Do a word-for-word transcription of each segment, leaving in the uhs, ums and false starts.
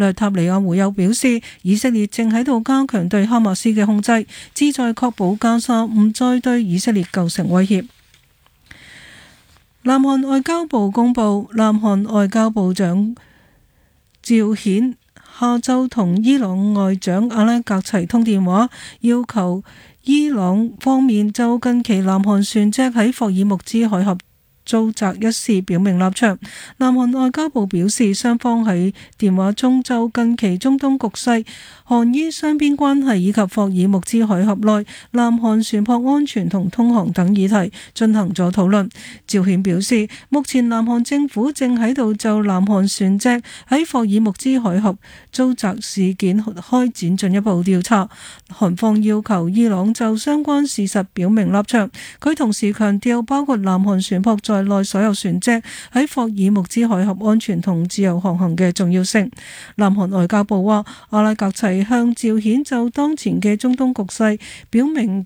內塔尼亞胡又表示，以色列正喺度加強對哈馬斯嘅控制，旨在確保加沙唔再對以色列構成威脅。南韓外交部公布，南韓外交部長趙顯下晝同伊朗外長阿拉格齊通電話，要求伊朗方面就近期南韓船隻喺霍爾木茲海峽遭襲一事表明立場。南韓外交部表示，雙方喺電話中就近期中東局勢、韓伊雙邊關係以及霍爾木茲海峽內南韓船舶安全同通航等議題進行咗討論。趙顯表示，目前南韓政府正喺度就南韓船隻喺霍爾木茲海峽遭襲事件開展進一步調查。韓方要求伊朗就相關事實表明立場。佢同時強調，包括南韓船舶在內所有船隻喺霍爾木茲海峽安全同自由航行嘅重要性。南韓外交部話，阿拉格齊向趙顯就當前嘅中東局勢表明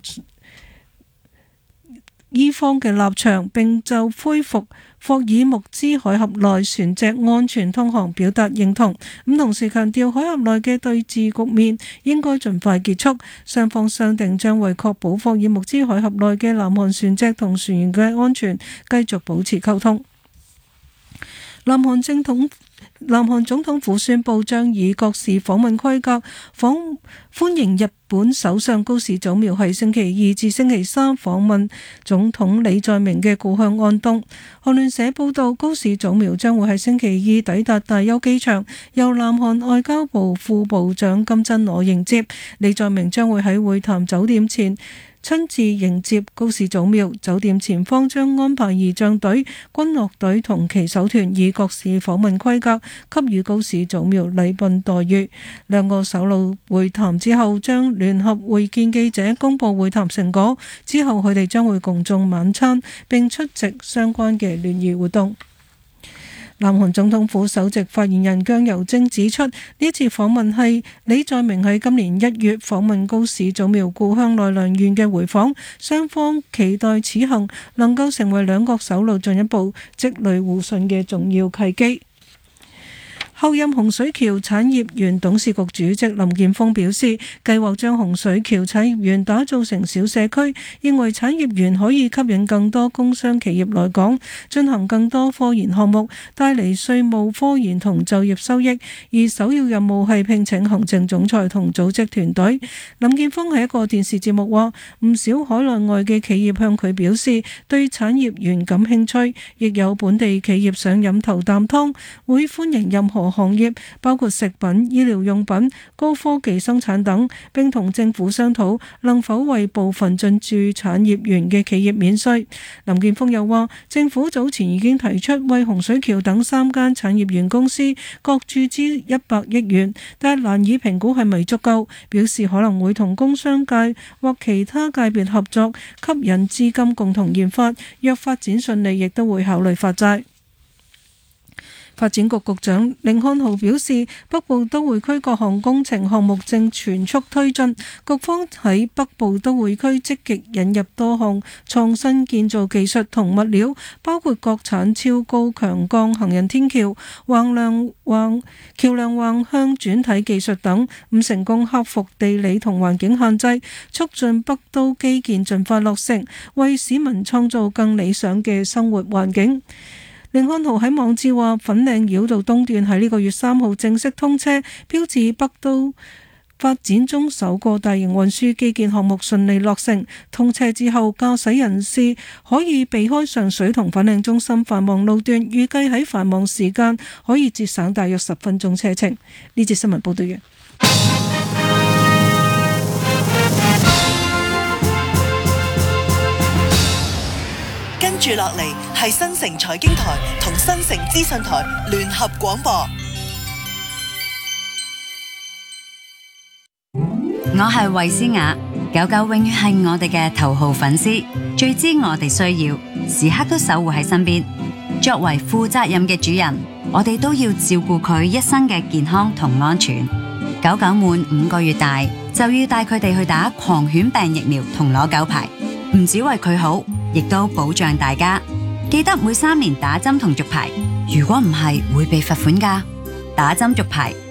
伊方嘅立場，並就恢復霍爾木茲海峽內船隻安全通航表達認同。咁同時強調，海峽內嘅對峙局面應該盡快結束。雙方商定將為確保霍爾木茲海峽內嘅南韓船隻同船員嘅安全，繼續保持溝通。南韓正統南韓總統府宣布將以國事訪問規格訪歡迎日本首相高市早苗喺星期二至星期三訪問總統李在明嘅故鄉安東。韓聯社報道，高市早苗將會喺星期二抵達大邱機場，由南韓外交部副部長金正我迎接。李在明將會喺會談酒店前親自迎接高市早苗，酒店前方將安排儀仗隊、軍樂隊同騎手團以國事訪問規格給予高市早苗禮賓待遇。兩個首腦會談之後將聯合會見記者，公佈會談成果。之後佢哋將會共進晚餐並出席相關嘅聯誼活動。南韓總統府首席發言人姜由正指出，呢次訪問係李在明喺今年一月訪問高市早苗故鄉奈良縣嘅回訪，雙方期待此行能夠成為兩國首腦進一步積累互信嘅重要契機。後任洪水橋產業園董事局主席林健鋒表示，計劃將洪水橋產業園打造成小社區，認為產業園可以吸引更多工商企業來港，進行更多科研項目，帶嚟稅務科研同就業收益。而首要任務係聘請行政總裁同組織團隊。林健鋒喺一個電視節目話，唔少海內外嘅企業向佢表示對產業園感興趣，亦有本地企業想飲頭啖湯，會歡迎任何行業，包括食品、醫療用品、高科技生產等，並同政府商討能否為部分進駐產業園嘅企業免稅。林健鋒又話，政府早前已經提出為洪水橋等三間產業園公司各注資一百億元，但難以評估係咪足夠，表示可能會同工商界或其他界別合作，吸引資金共同研發，若發展順利，亦都會考慮發債。發展局局長甯漢豪表示，北部都會區各項工程項目正全速推進，局方喺北部都會區積極引入多項創新建造技術同物料，包括國產超高強鋼行人天橋、橫梁橫橋梁橫向轉體技術等，咁成功克服地理同環境限制，促進北都基建盡快落成，為市民創造更理想嘅生活環境。甯漢豪喺網誌話，粉嶺繞道東段喺呢個月三號正式通車，標誌北都發展中首個大型運輸基建項目順利落成。通車之後，駕駛人士可以避開上水同粉嶺中心繁忙路段，預計喺繁忙時間可以節省大約十分鐘車程。呢節新聞報道完。 跟住落嚟係新城財經台同新城資訊台聯合廣播。 我係衛詩雅，狗狗永遠係我哋嘅頭號粉絲，最知我哋需要，時刻都守護喺身邊。作為負責任嘅主人，我哋都要照顧佢一生嘅健康同安全。狗狗滿五個月大就要帶佢哋去打狂犬病疫苗同攞狗牌，唔止為佢好，亦都保障大家。記得每三年打針同續牌，如果唔係會被罰款㗎。打針續牌